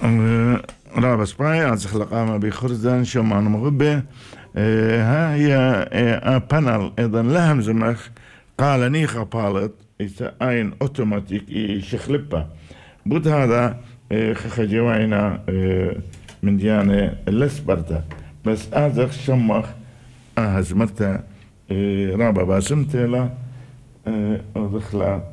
لا بس باي از خلقامة بخرزان شمان مغبة. ها هي بانل ايضا لهم زمخ قال نيخا بالت إذا أين أوتوماتيك شخلبة بود هذا خجوائنا من ديانة لسبرتا بس أزخ شمخ هزمرتا رابا باسمتلا دخلا